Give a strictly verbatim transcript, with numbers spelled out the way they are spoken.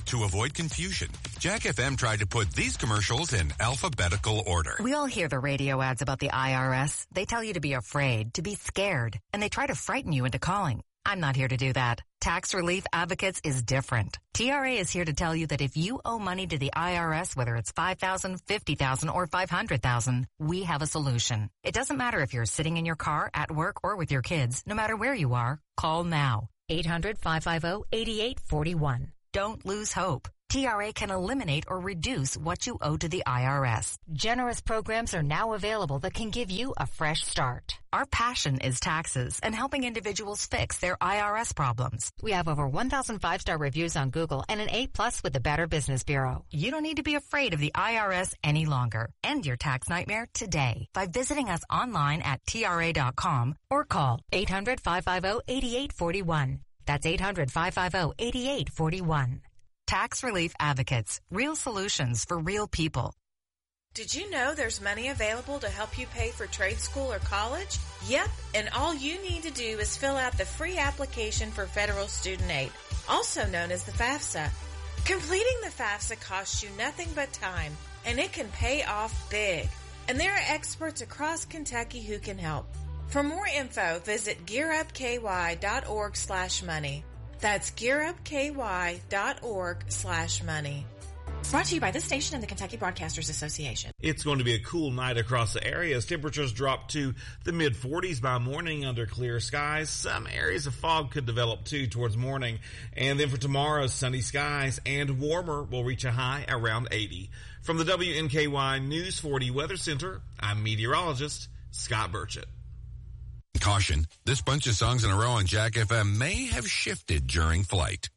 To avoid confusion, Jack F M tried to put these commercials in alphabetical order. We all hear the radio ads about the I R S. They tell you to be afraid, to be scared, and they try to frighten you into calling. I'm not here to do that. Tax Relief Advocates is different. T R A is here to tell you that if you owe money to the I R S, whether it's five thousand dollars, fifty thousand dollars, or five hundred thousand dollars, we have a solution. It doesn't matter if you're sitting in your car, at work, or with your kids. No matter where you are, call now. eight hundred, five five zero, eight eight four one. Don't lose hope. T R A can eliminate or reduce what you owe to the I R S. Generous programs are now available that can give you a fresh start. Our passion is taxes and helping individuals fix their I R S problems. We have over one thousand five-star reviews on Google and an A plus with the Better Business Bureau. You don't need to be afraid of the I R S any longer. End your tax nightmare today by visiting us online at T R A dot com or call eight hundred, five five zero, eight eight four one. That's eight hundred, five five zero, eight eight four one. Tax Relief Advocates. Real solutions for real people. Did you know there's money available to help you pay for trade school or college? Yep, and all you need to do is fill out the free application for federal student aid, also known as the FAFSA. Completing the FAFSA costs you nothing but time, and it can pay off big. And there are experts across Kentucky who can help. For more info, visit gearupky.org slash money. That's gearupky.org slash money. Brought to you by this station and the Kentucky Broadcasters Association. It's going to be a cool night across the area as temperatures drop to the mid forties by morning under clear skies. Some areas of fog could develop too towards morning. And then for tomorrow, sunny skies and warmer will reach a high around eighty. From the W N K Y News forty Weather Center, I'm meteorologist Scott Burchett. Caution, this bunch of songs in a row on Jack F M may have shifted during flight.